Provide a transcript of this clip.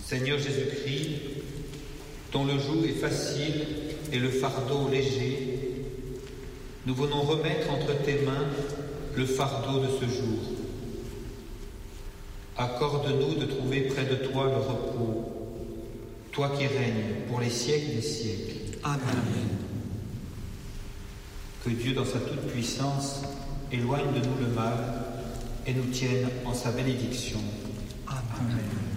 Seigneur Jésus-Christ, dont le joug est facile et le fardeau léger, nous venons remettre entre tes mains le fardeau de ce jour. Accorde-nous de trouver près de toi le repos, toi qui règnes pour les siècles des siècles. Amen. Que Dieu, dans sa toute-puissance, éloigne de nous le mal et nous tienne en sa bénédiction. Amen.